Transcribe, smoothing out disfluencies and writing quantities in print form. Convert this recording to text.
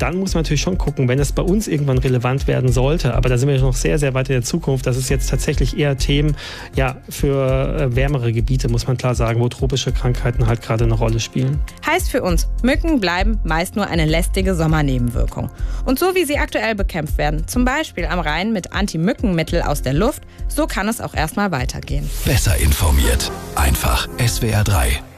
dann muss man natürlich schon gucken, wenn es bei uns irgendwann relevant werden sollte, aber da sind wir noch sehr, sehr weit in der Zukunft, das ist jetzt tatsächlich eher Themen für wärmere Gebiete, muss man klar sagen, wo tropische Krankheiten halt gerade eine Rolle spielen. Heißt für uns, Mücken bleiben meist nur eine lästige Sommernebenwirkung. Und so wie sie aktuell bekämpft werden, zum Beispiel am Rhein mit Anti-Mückenmittel aus der Luft, so kann es auch erstmal weitergehen. Besser informiert. Einfach SWR 3.